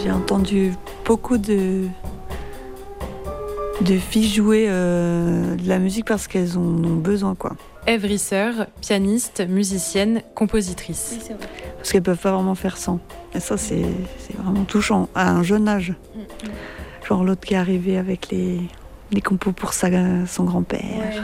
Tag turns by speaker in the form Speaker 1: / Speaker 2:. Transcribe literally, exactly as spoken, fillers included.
Speaker 1: j'ai entendu beaucoup de, de filles jouer euh, de la musique parce qu'elles en ont besoin, quoi.
Speaker 2: Ève Risser, pianiste, musicienne, compositrice.
Speaker 3: Oui, c'est vrai.
Speaker 1: Parce qu'elles peuvent pas vraiment faire sans. Et ça, c'est, c'est vraiment touchant, à un jeune âge.
Speaker 3: Mm-hmm.
Speaker 1: Genre l'autre qui est arrivé avec les, les compos pour sa, son grand-père.
Speaker 3: Ouais.